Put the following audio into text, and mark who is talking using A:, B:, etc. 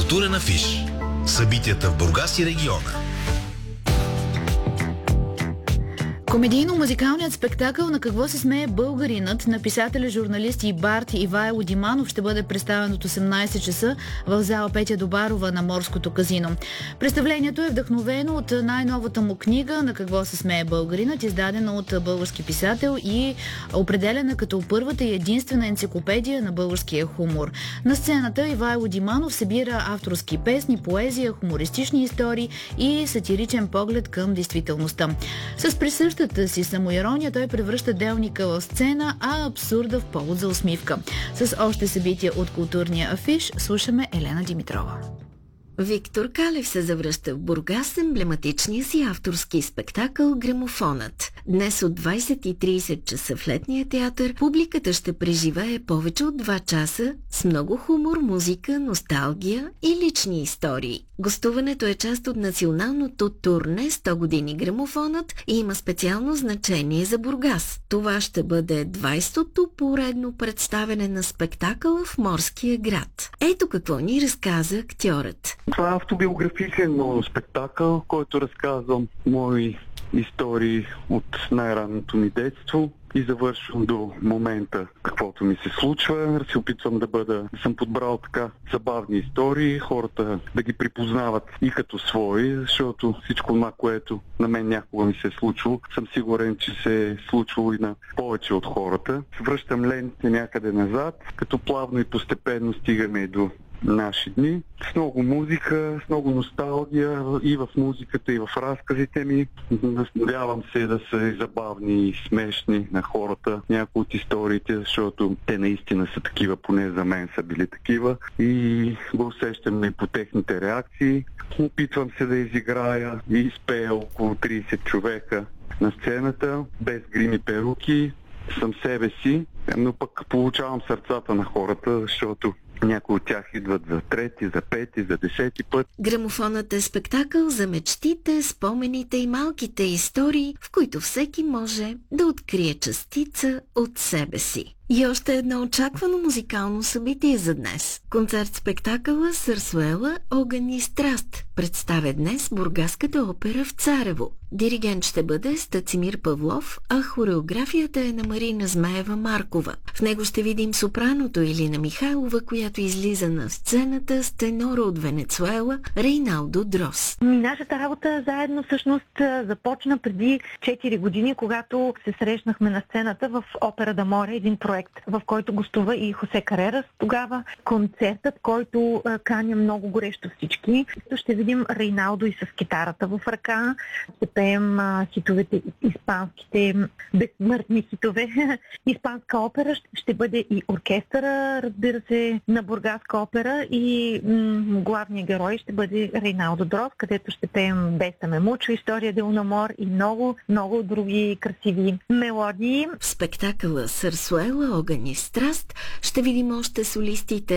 A: Културен афиш. Събитията в Бургас и региона.
B: Комедийно-музикалният спектакъл "На какво се смее българинът" на писателя, журналист и бард Ивайло Диманов ще бъде представен от 18 часа в зала Петя Добарова на Морското казино. Представлението е вдъхновено от най-новата му книга "На какво се смее българинът", издадена от български писател и определена като първата и единствена енциклопедия на българския хумор. На сцената Ивайло Диманов събира авторски песни, поезия, хумористични истории и сатиричен поглед към действителността. С присъщата си самоирония той превръща делника в сцена, а абсурда в повод за усмивка. С още събития от културния афиш слушаме Елена Димитрова.
C: Виктор Калев се завръща в Бургас с емблематичния си авторски спектакъл "Грамофонът". Днес от 20:30 часа в Летния театър публиката ще преживее повече от 2 часа с много хумор, музика, носталгия и лични истории. Гостуването е част от националното турне "100 години Грамофонът" и има специално значение за Бургас. Това ще бъде 20-то поредно представяне на спектакъла в Морския град. Ето какво ни разказа актьорът.
D: Това е автобиографичен спектакъл, който разказвам мои истории от най-ранното ми детство и завършвам до момента каквото ми се случва. Се опитвам да съм подбрал така забавни истории, хората да ги припознават и като свои, защото всичко това, което на мен някога ми се е случило, съм сигурен, че се е случвало и на повече от хората. Връщам лентите някъде назад, като плавно и постепенно стигаме до наши дни. С много музика, с много носталгия и в музиката, и в разказите ми. Надявам се да са и забавни и смешни на хората някои от историите, защото те наистина са такива, поне за мен са били такива. И го усещам и по техните реакции. Опитвам се да изиграя и изпея около 30 човека на сцената, без грими перуки. Съм себе си, но пък получавам сърцата на хората, защото някои от тях идват за 3, за 5, за 10 път.
C: Грамофонът е спектакъл за мечтите, спомените и малките истории, в които всеки може да открие частица от себе си. И още едно очаквано музикално събитие за днес. Концерт-спектакъла "Сърсуела, огън и страст" представя днес Бургаската опера в Царево. Диригент ще бъде Стацимир Павлов, а хореографията е на Марина Змеева-Маркова. В него ще видим сопраното Илина Михайлова, която излиза на сцената с тенора от Венецуела Рейналдо Дрос.
E: Нашата работа заедно всъщност започна преди 4 години, когато се срещнахме на сцената в Опера да Море, един проект, в който гостува и Хосе Карерас. Тогава концертът, който каня много горещо всички. Ще видим Рейналдо и с китарата в ръка. Ще пеем хитовете, испанските безсмъртни хитове. Испанска опера. Ще бъде и оркестъра, разбира се, на Бургаска опера, и главният герой ще бъде Рейналдо Дрос, където ще пеем "Беста ме мучо", "История де Унамор" и много, много други красиви мелодии.
C: В спектакъла "Сърсуела, огън и страст" ще видим още солистите